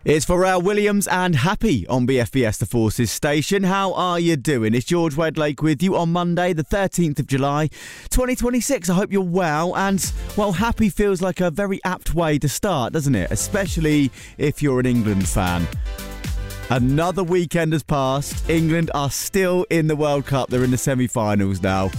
It's Pharrell Williams and Happy on BFBS The Forces station. How are you doing? It's George Wedlake with you on Monday, the 13th of July, 2026. I hope you're well. And, well, happy feels like a very apt way to start, doesn't it? Especially if you're an England fan. Another weekend has passed. England are still in the World Cup. They're in the semi-finals now.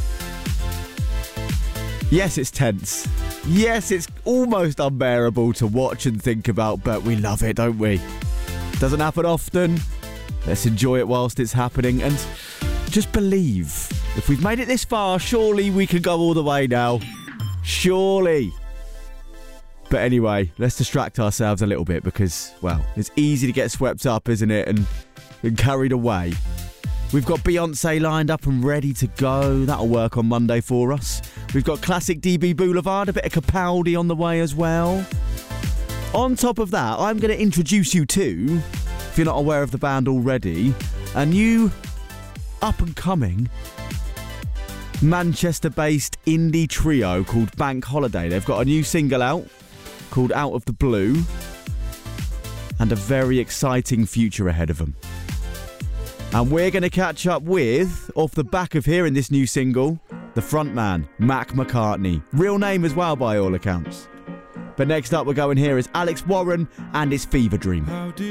Yes, it's tense. Yes, it's almost unbearable to watch and think about, but we love it, don't we? Doesn't happen often. Let's enjoy it whilst it's happening and just believe. If we've made it this far, surely we can go all the way now. Surely. But anyway, let's distract ourselves a little bit because, well, it's easy to get swept up, isn't it? And carried away. We've got Beyonce lined up and ready to go. That'll work on Monday for us. We've got classic DB Boulevard, a bit of Capaldi on the way as well. On top of that, I'm going to introduce you to, if you're not aware of the band already, a new up-and-coming Manchester-based indie trio called Bank Holiday. They've got a new single out called Out of the Blue and a very exciting future ahead of them. And we're going to catch up with, off the back of hearing this new single, the frontman, Mac McCartney. Real name as well, by all accounts. But next up, we're going here is Alex Warren and his Fever Dream.